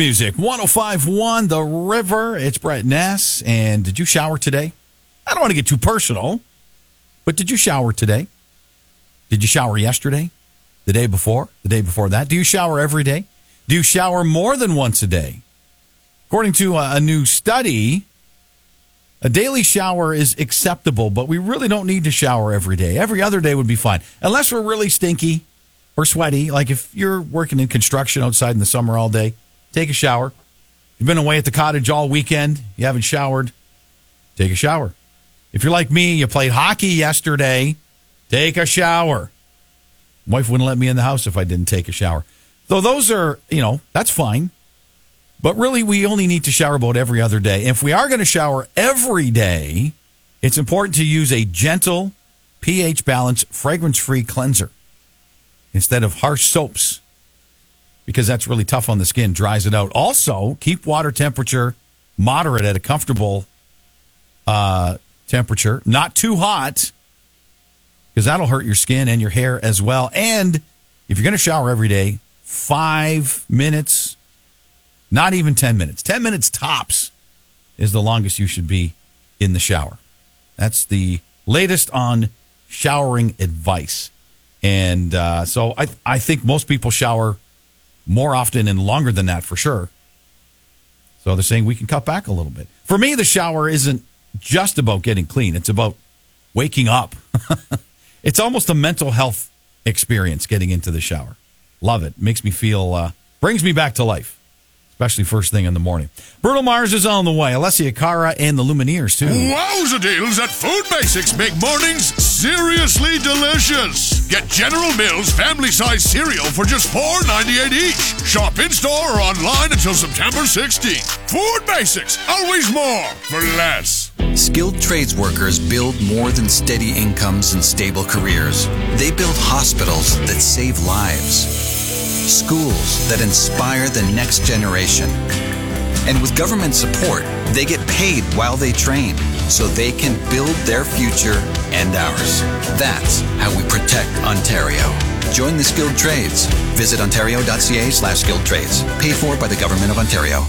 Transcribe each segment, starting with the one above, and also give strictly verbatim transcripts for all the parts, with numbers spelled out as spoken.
Music one oh five point one The River. It's Brett Ness. And did you shower today? I don't want to get too personal, but did you shower today? Did you shower yesterday? The day before? The day before that? Do you shower every day? Do you shower more than once a day? According to a new study, a daily shower is acceptable, but we really don't need to shower every day. Every other day would be fine, unless we're really stinky or sweaty. Like if you're working in construction outside in the summer all day, take a shower. You've been away at the cottage all weekend, you haven't showered, take a shower. If you're like me, you played hockey yesterday, take a shower. Wife wouldn't let me in the house if I didn't take a shower. So those are, you know, that's fine. But really, we only need to shower about every other day. If we are going to shower every day, it's important to use a gentle, pH-balanced, fragrance-free cleanser instead of harsh soaps, because that's really tough on the skin, dries it out. Also, keep water temperature moderate at a comfortable uh, temperature, not too hot, because that'll hurt your skin and your hair as well. And if you're going to shower every day, five minutes, not even ten minutes, ten minutes tops is the longest you should be in the shower. That's the latest on showering advice. And uh, so I, I think most people shower more often and longer than that for sure. So they're saying we can cut back a little bit. For me, the shower isn't just about getting clean. It's about waking up. It's almost a mental health experience getting into the shower. Love it. Makes me feel, uh, brings me back to life, especially first thing in the morning. Bruno Mars is on the way. Alessia Cara and the Lumineers, too. Wowza deals at Food Basics make mornings seriously delicious. Get General Mills family-size cereal for just four ninety-eight each. Shop in-store or online until September sixteenth. Food Basics, always more for less. Skilled trades workers build more than steady incomes and stable careers. They build hospitals that save lives, schools that inspire the next generation. And with government support, they get paid while they train, so they can build their future and ours. That's how we protect Ontario. Join the skilled trades. Visit ontario.ca slash skilled trades. Paid for by the Government of Ontario.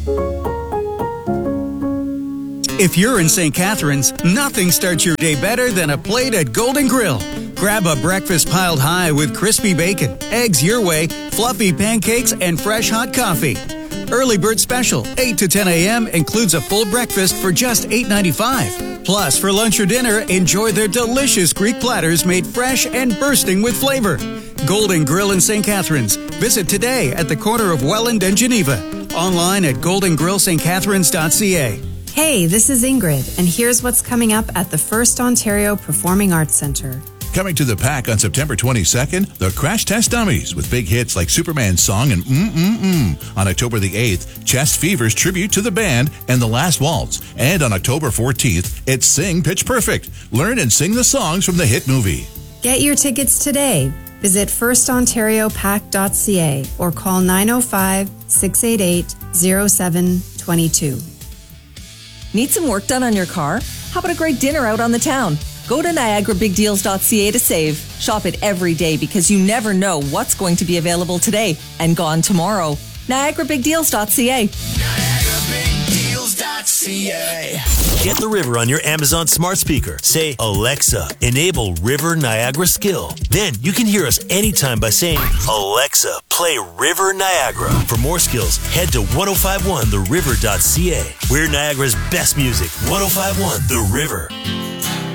If you're in Saint Catharines, nothing starts your day better than a plate at Golden Grill. Grab a breakfast piled high with crispy bacon, eggs your way, fluffy pancakes, and fresh hot coffee. Early bird special, eight to ten a.m. includes a full breakfast for just eight ninety-five. Plus, for lunch or dinner, enjoy their delicious Greek platters made fresh and bursting with flavor. Golden Grill in Saint Catharines. Visit today at the corner of Welland and Geneva. Online at golden grill st catharines dot c a. Hey, this is Ingrid, and here's what's coming up at the First Ontario Performing Arts Centre. Coming to the Pack on September twenty-second, the Crash Test Dummies with big hits like Superman's Song and Mm-Mm-Mm. On October the eighth, Chest Fever's tribute to the band and The Last Waltz. And on October fourteenth, it's Sing Pitch Perfect. Learn and sing the songs from the hit movie. Get your tickets today. Visit first ontario pack dot c a or call nine oh five, six eight eight, oh seven two two. Need some work done on your car? How about a great dinner out on the town? Go to niagara big deals dot c a to save. Shop it every day because you never know what's going to be available today and gone tomorrow. niagara big deals dot c a. niagara big deals dot c a. Get the River on your Amazon smart speaker. Say, Alexa, enable River Niagara skill. Then you can hear us anytime by saying, Alexa, play River Niagara. For more skills, head to ten fifty-one the river dot c a. We're Niagara's best music. ten fifty-one The River.